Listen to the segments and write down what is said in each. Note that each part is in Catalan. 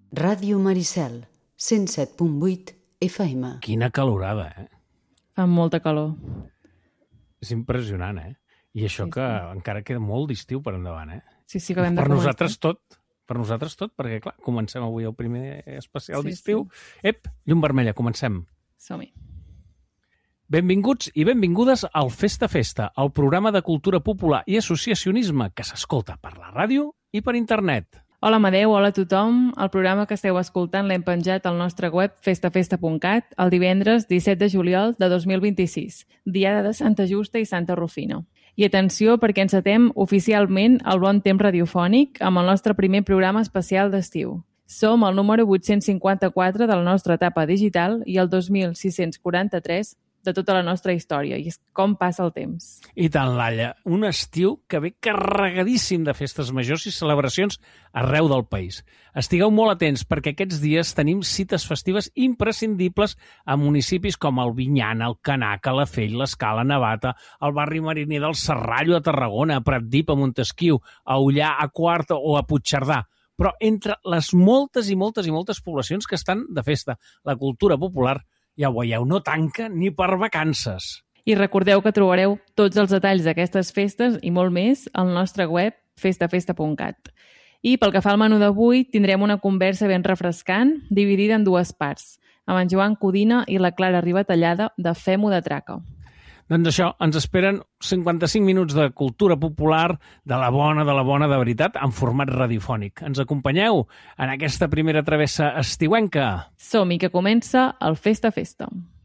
Ràdio Maricel, 107.8 FM. Quina calorada, Fa molta calor. És impressionant, I això que encara queda molt d'estiu per endavant, Sí, que vam de per començar. nosaltres tot, perquè, clar, comencem avui el primer especial d'estiu. Ep, llum vermella, comencem. Som-hi. Benvinguts i benvingudes al Festa Festa, el programa de cultura popular i associacionisme que s'escolta per la ràdio i per internet. Hola Amadeu, hola a tothom. El programa que esteu escoltant l'hem penjat al nostre web festafesta.cat el divendres 17 de juliol de 2026, diada de Santa Justa i Santa Rufina. I atenció perquè encetem oficialment el bon temps radiofònic amb el nostre primer programa especial d'estiu. Som el número 854 de la nostra etapa digital i el 2643 de tota la nostra història. I és com passa el temps. I tant, Laia, un estiu que ve carregadíssim de festes majors i celebracions arreu del país. Estigueu molt atents perquè aquests dies tenim cites festives imprescindibles a municipis com el Vinyan, el Canac, Calafell, l'Escala, Navata, el barri mariner del Serrallo a Tarragona, a Pratdip, a Montesquiu, a Ullà, a Quart o a Puigcerdà. Però entre les moltes poblacions que estan de festa, la cultura popular, ja ho veieu, no tanca ni per vacances. I recordeu que trobareu tots els detalls d'aquestes festes i molt més al nostre web festafesta.cat. I pel que fa al menú d'avui, tindrem una conversa ben refrescant, dividida en dues parts, amb en Joan Codina i la Clara Ribatallada de Fem-ho de Traca. Doncs això, ens esperen 55 minuts de cultura popular de la bona de veritat, en format radiofònic. Ens acompanyeu en aquesta primera travessa estiuenca? Som-hi, que comença el Festa Festa.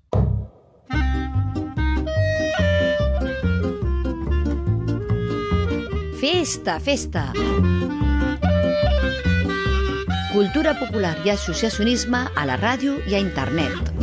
Festa, festa. Cultura popular i associacionisme a la ràdio i a internet.